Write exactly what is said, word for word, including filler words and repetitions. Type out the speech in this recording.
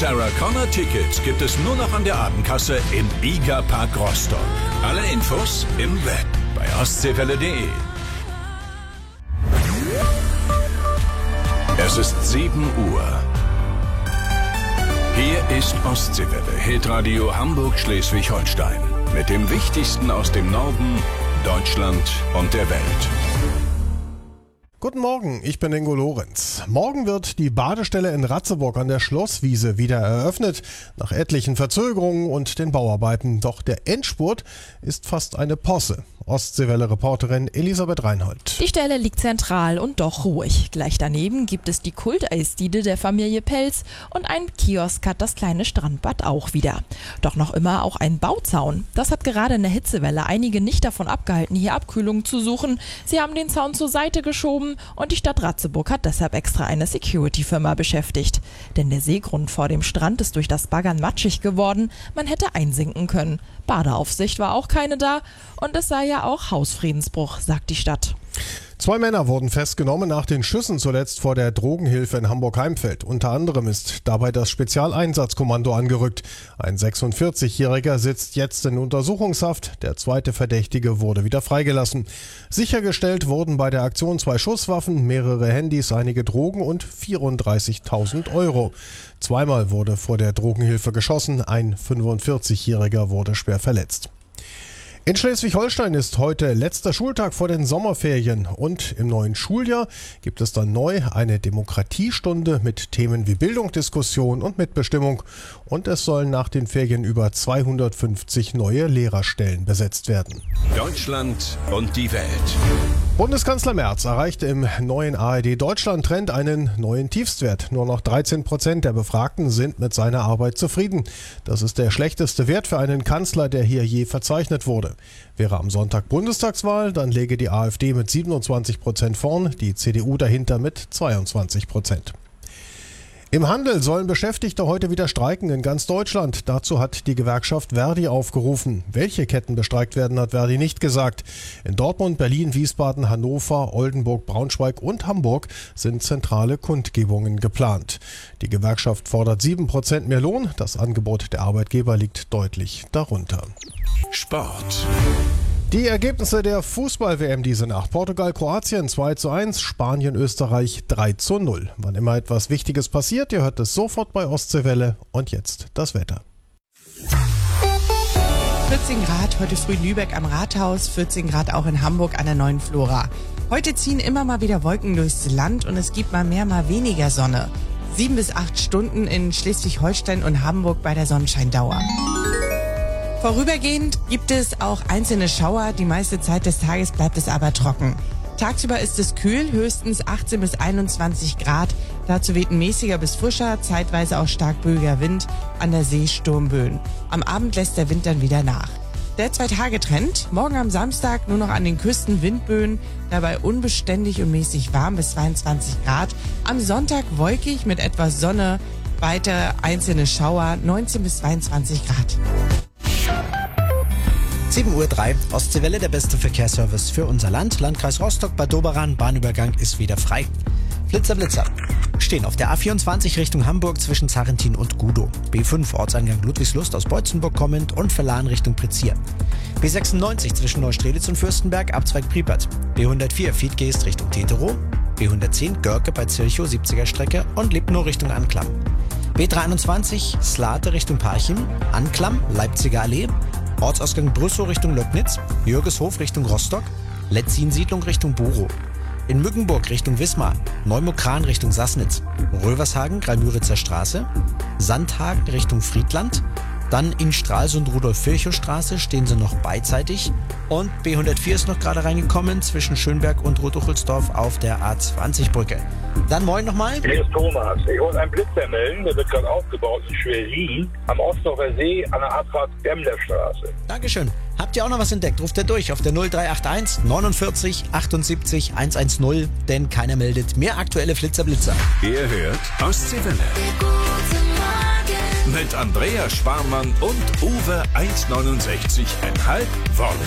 Sarah Connor Tickets gibt es nur noch an der Abendkasse im Liga Park Rostock. Alle Infos im Web bei ostseewelle punkt de. Es ist sieben Uhr. Hier ist Ostseewelle, Hitradio Hamburg-Schleswig-Holstein. Mit dem Wichtigsten aus dem Norden, Deutschland und der Welt. Guten Morgen, ich bin Ingo Lorenz. Morgen wird die Badestelle in Ratzeburg an der Schlosswiese wieder eröffnet, nach etlichen Verzögerungen und den Bauarbeiten. Doch der Endspurt ist fast eine Posse. Ostseewelle-Reporterin Elisabeth Reinhold. Die Stelle liegt zentral und doch ruhig. Gleich daneben gibt es die Kulteisdiele der Familie Pelz und ein Kiosk hat das kleine Strandbad auch wieder. Doch noch immer auch ein Bauzaun. Das hat gerade in der Hitzewelle einige nicht davon abgehalten, hier Abkühlung zu suchen. Sie haben den Zaun zur Seite geschoben und die Stadt Ratzeburg hat deshalb extra eine Security-Firma beschäftigt. Denn der Seegrund vor dem Strand ist durch das Baggern matschig geworden. Man hätte einsinken können. Badeaufsicht war auch keine da und es sei ja auch Hausfriedensbruch, sagt die Stadt. Zwei Männer wurden festgenommen nach den Schüssen zuletzt vor der Drogenhilfe in Hamburg-Heimfeld. Unter anderem ist dabei das Spezialeinsatzkommando angerückt. Ein sechsundvierzigjähriger sitzt jetzt in Untersuchungshaft. Der zweite Verdächtige wurde wieder freigelassen. Sichergestellt wurden bei der Aktion zwei Schusswaffen, mehrere Handys, einige Drogen und vierunddreißigtausend Euro. Zweimal wurde vor der Drogenhilfe geschossen. Ein fünfundvierzigjähriger wurde schwer verletzt. In Schleswig-Holstein ist heute letzter Schultag vor den Sommerferien und im neuen Schuljahr gibt es dann neu eine Demokratiestunde mit Themen wie Bildung, Diskussion und Mitbestimmung und es sollen nach den Ferien über zweihundertfünfzig neue Lehrerstellen besetzt werden. Deutschland und die Welt. Bundeskanzler Merz erreichte im neuen A R D-Deutschland-Trend einen neuen Tiefstwert. Nur noch dreizehn Prozent der Befragten sind mit seiner Arbeit zufrieden. Das ist der schlechteste Wert für einen Kanzler, der hier je verzeichnet wurde. Wäre am Sonntag Bundestagswahl, dann läge die AfD mit siebenundzwanzig Prozent vorn, die C D U dahinter mit zweiundzwanzig Prozent. Im Handel sollen Beschäftigte heute wieder streiken in ganz Deutschland. Dazu hat die Gewerkschaft Verdi aufgerufen. Welche Ketten bestreikt werden, hat Verdi nicht gesagt. In Dortmund, Berlin, Wiesbaden, Hannover, Oldenburg, Braunschweig und Hamburg sind zentrale Kundgebungen geplant. Die Gewerkschaft fordert sieben Prozent mehr Lohn. Das Angebot der Arbeitgeber liegt deutlich darunter. Sport. Die Ergebnisse der Fußball-W M diese Nacht. Portugal-Kroatien zwei zu eins, Spanien-Österreich drei zu null. Wann immer etwas Wichtiges passiert, ihr hört es sofort bei Ostseewelle. Und jetzt das Wetter. vierzehn Grad heute früh in Lübeck am Rathaus, vierzehn Grad auch in Hamburg an der Neuen Flora. Heute ziehen immer mal wieder Wolken durchs Land und es gibt mal mehr, mal weniger Sonne. Sieben bis acht Stunden in Schleswig-Holstein und Hamburg bei der Sonnenscheindauer. Vorübergehend gibt es auch einzelne Schauer, die meiste Zeit des Tages bleibt es aber trocken. Tagsüber ist es kühl, höchstens achtzehn bis einundzwanzig Grad. Dazu weht ein mäßiger bis frischer, zeitweise auch stark böiger Wind, an der See Sturmböen. Am Abend lässt der Wind dann wieder nach. Der Zwei-Tage-Trend, morgen am Samstag nur noch an den Küsten Windböen, dabei unbeständig und mäßig warm bis zweiundzwanzig Grad. Am Sonntag wolkig mit etwas Sonne, weiter einzelne Schauer, neunzehn bis zweiundzwanzig Grad. sieben Uhr drei, Ostseewelle, der beste Verkehrsservice für unser Land. Landkreis Rostock, Bad Doberan, Bahnübergang ist wieder frei. Blitzer, Blitzer. Stehen auf der A vierundzwanzig Richtung Hamburg zwischen Zarrentin und Gudow. B fünf, Ortseingang Ludwigslust aus Beutzenburg kommend und Verlan Richtung Prizier. B sechsundneunzig zwischen Neustrelitz und Fürstenberg, Abzweig Priepert. B hundertvier, Fiedgeest Richtung Teterow. B hundertzehn, Görke bei Zirchow, siebziger Strecke und Lipnow Richtung Anklam. B dreiundzwanzig, Slate Richtung Parchim, Anklam, Leipziger Allee. Ortsausgang Brüssow Richtung Löcknitz, Jürgeshof Richtung Rostock, Letzin-Siedlung Richtung Borow. In Mückenburg Richtung Wismar, Neumokran Richtung Sassnitz, Rövershagen, Greimüritzer Straße, Sandhagen Richtung Friedland, dann in Stralsund Rudolf-Virchow-Straße stehen sie noch beidseitig und B hundertvier ist noch gerade reingekommen zwischen Schönberg und Rotuchelsdorf auf der A zwanzig Brücke. Dann moin nochmal. Hier ist Thomas. Ich wollte einen Blitzer melden, der wird gerade aufgebaut in Schwerin am Ostdorfer See an der Abfahrt Demmlerstraße. Dankeschön. Habt ihr auch noch was entdeckt? Ruft ihr durch auf der null drei acht eins neunundvierzig achtundsiebzig hundertzehn, denn keiner meldet. Mehr aktuelle Flitzer-Blitzer. Ihr hört Ostseewelle. Mit Andrea Sparmann und Uwe eins neunundsechzig Komma fünf Volt.